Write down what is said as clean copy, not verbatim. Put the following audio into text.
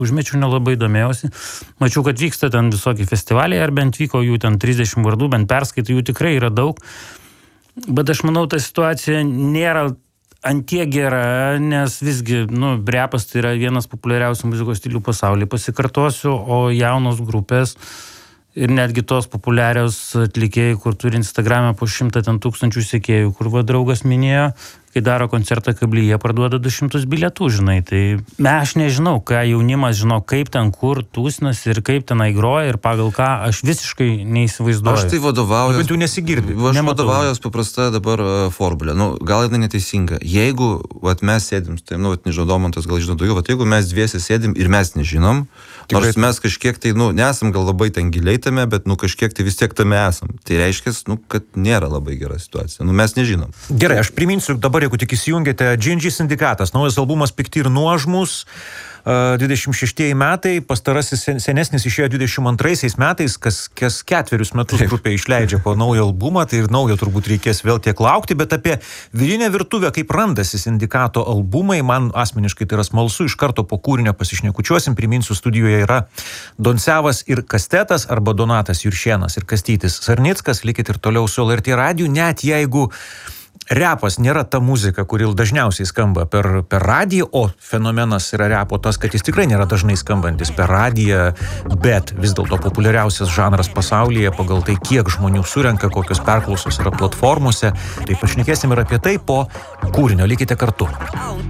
užmečiau, nelabai domėjausi. Mačiau, kad vyksta ten visokie festivaliai, ar bent vyko jų ten 30 vardų, bent perskaitai, jų tikrai yra daug. Bet aš manau, ta situacija nėra antie gera, nes visgi, repas tai yra vienas populiariausių muzikos stilių pasaulyje, pasikartosiu, o jaunos grupės ir netgi tos populiarios atlikėjai, kur turi Instagram'e po 100 tūkstančių sekėjų, kur draugas minėjo, kai daro koncertą kablyje, parduoda 200 bilietų, žinai. Tai aš nežinau, ką jaunimas žino, kaip ten kur tūsnas ir kaip tenai groja ir pagal ką aš visiškai neįsivaizduoju. Aš tai vadovaujuos. Bet tu nesigirdi. Aš vadovaujuos paprasta dabar formulė. Gal jinai neteisinga. Jeigu mes sėdim, tai, nežinau, Domantas gal žino daugiau, jeigu mes dviesi sėdim ir mes nežinom, nors mes kažkiek tai, nesam gal labai ten giliai tame, bet, kažkiek tai vis tiek tame esam. Tai reiškia, kad nėra labai gera situacija. Mes nežinom. Gerai, aš priminsiu dabar, jeigu tik įsijungėte, GNG Sindikatas, naujas albumas Pikti ir nuožmūs, 26 metai, pastarasis senesnis išėjo 22 metais, kas 4 metus grupė išleidžia po naują albumą, tai ir naujo turbūt reikės vėl tiek laukti, bet apie vidinę virtuvę, kaip randasi Sindikato albumai, man asmeniškai tai yra smalsu, iš karto po kūrinio pasišnekučiuosim, priminsiu, studijoje yra Doncevas ir Kastetas, arba Donatas Juršėnas ir Kastytis Sarnickas, likit ir toliau su LRT radiju, net jeigu repas nėra ta muzika, kuri dažniausiai skamba per radiją, o fenomenas yra repo tas, kad jis tikrai nėra dažnai skambantis per radiją, bet vis dėlto populiariausias žanras pasaulyje pagal tai, kiek žmonių surenka, kokios perklausos yra platformose. Tai pašnekėsim ir apie tai po kūrinio. Likite kartu.